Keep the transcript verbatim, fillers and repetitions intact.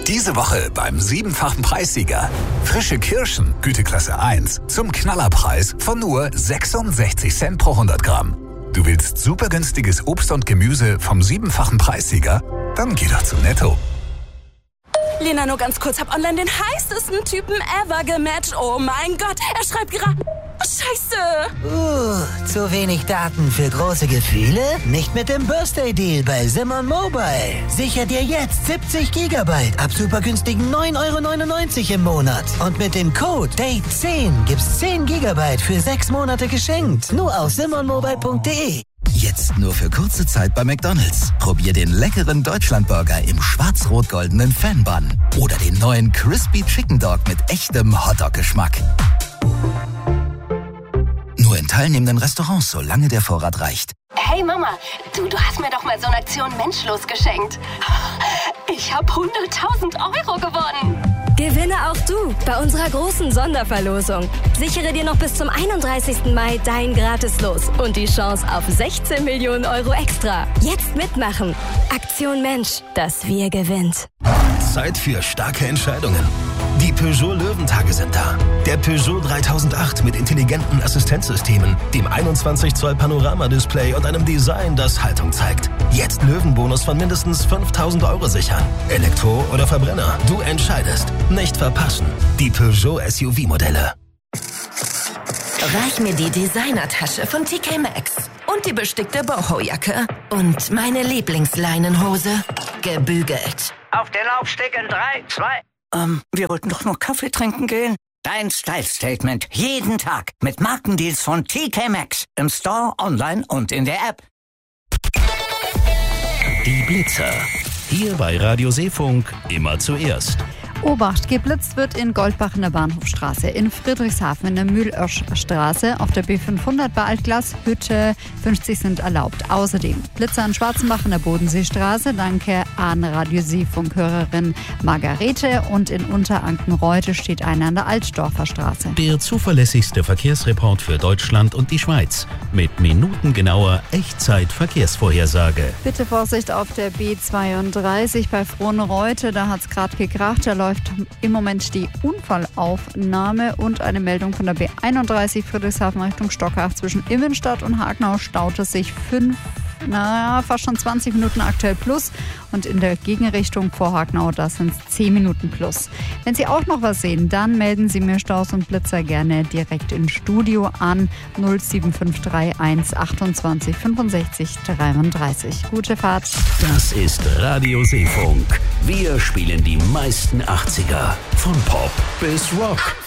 Diese Woche beim siebenfachen Preissieger. Frische Kirschen, Güteklasse eins, zum Knallerpreis von nur sechsundsechzig Cent pro hundert Gramm. Du willst super günstiges Obst und Gemüse vom siebenfachen Preissieger? Dann geh doch zu Netto. Lena, nur ganz kurz, hab online den heißesten Typen ever gematcht. Oh mein Gott, er schreibt gerade... Scheiße! Uh, zu wenig Daten für große Gefühle? Nicht mit dem Birthday-Deal bei Simon Mobile. Sicher dir jetzt siebzig Gigabyte ab super günstigen neun Euro neunundneunzig im Monat. Und mit dem Code Date zehn gibt's zehn Gigabyte für sechs Monate geschenkt. Nur auf simon mobile punkt de. Jetzt nur für kurze Zeit bei McDonald's. Probier den leckeren Deutschlandburger im schwarz-rot-goldenen Fan-Bun. Oder den neuen Crispy Chicken Dog mit echtem Hotdog-Geschmack. Nur in teilnehmenden Restaurants, solange der Vorrat reicht. Hey Mama, du, du hast mir doch mal so eine Aktion Menschlos geschenkt. Ich habe hunderttausend Euro gewonnen. Gewinne auch du bei unserer großen Sonderverlosung. Sichere dir noch bis zum einunddreißigsten Mai dein Gratis-Los und die Chance auf sechzehn Millionen Euro extra. Jetzt mitmachen. Aktion Mensch, das Wir gewinnt. Zeit für starke Entscheidungen. Die Peugeot Löwentage sind da. Der Peugeot dreitausendacht mit intelligenten Assistenzsystemen, dem einundzwanzig Zoll Panorama-Display und einem Design, das Haltung zeigt. Jetzt Löwenbonus von mindestens fünftausend Euro sichern. Elektro oder Verbrenner, du entscheidest. Nicht verpassen. Die Peugeot S U V-Modelle. Reich mir die Designertasche von T K Maxx und die bestickte Boho-Jacke und meine Lieblingsleinenhose, gebügelt. Auf den Laufsteg in drei, zwei... Ähm, wir wollten doch noch Kaffee trinken gehen. Dein Style-Statement jeden Tag mit Markendeals von T K Maxx. Im Store, online und in der App. Die Blitzer. Hier bei Radio Seefunk immer zuerst. Obacht, geblitzt wird in Goldbach in der Bahnhofstraße, in Friedrichshafen in der Mühlöschstraße, auf der B fünfhundert bei Altglas, Hütte fünfzig sind erlaubt. Außerdem Blitzer in Schwarzenbach in der Bodenseestraße, danke an Radio Seefunk-Hörerin Margarete, und in Unterankenreute steht einer an der Altdorfer Straße. Der zuverlässigste Verkehrsreport für Deutschland und die Schweiz mit minutengenauer Echtzeit-Verkehrsvorhersage. Bitte Vorsicht auf der B zweiunddreißig bei Frohnreute, da hat es gerade gekracht, da läuft im Moment die Unfallaufnahme, und eine Meldung von der B einunddreißig Friedrichshafen Richtung Stockach zwischen Immenstadt und Hagenau staut es sich fünf, naja, fast schon zwanzig Minuten aktuell plus, und in der Gegenrichtung vor Hagenau, da sind es zehn Minuten plus. Wenn Sie auch noch was sehen, dann melden Sie mir Staus und Blitzer gerne direkt ins Studio an null sieben fünf drei eins achtundzwanzig fünfundsechzig dreiunddreißig. Gute Fahrt. Das ist Radio Seefunk. Wir spielen die meisten achtziger. Von Pop bis Rock.